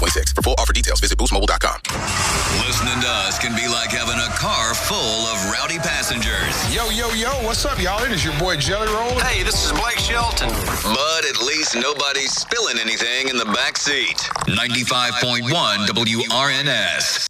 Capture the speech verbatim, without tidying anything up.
twenty-six. For full offer details, visit boost mobile dot com. Listening to us can be like having a car full of rowdy passengers. Yo, yo, yo, what's up, y'all? It is your boy Jelly Roll. Hey, this is Blake Shelton. But at least nobody's spilling anything in the back seat. ninety-five point one W R N S.